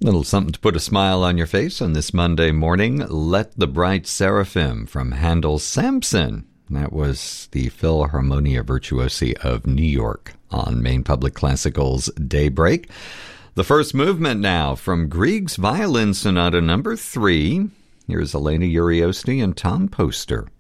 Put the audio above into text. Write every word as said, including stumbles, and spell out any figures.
Little something to put a smile on your face on this Monday morning. Let the Bright Seraphim from Handel's Samson. That was the Philharmonia Virtuosi of New York on Maine Public Classical's Daybreak. The first movement now from Grieg's Violin Sonata number three. Here's Elena Uriosti and Tom Poster.